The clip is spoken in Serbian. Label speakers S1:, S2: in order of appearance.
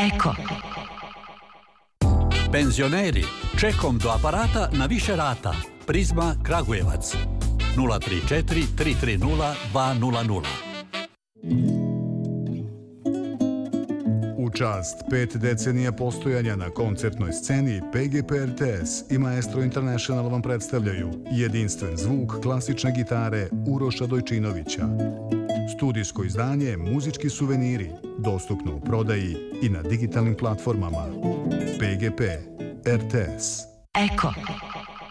S1: Eko.
S2: Penzioneri, čekom do aparata na više rata. Prizma Kragujevac 034 330 200.
S3: U čast 5 decenija postojanja na koncertnoj sceni, PGP RTS i Maestro International vam predstavljaju jedinstven zvuk klasične gitare Uroša Dojčinovića. Studijsko izdanje Muzički suveniri, dostupno u prodaji i na digitalnim platformama. PGP RTS.
S1: Eko.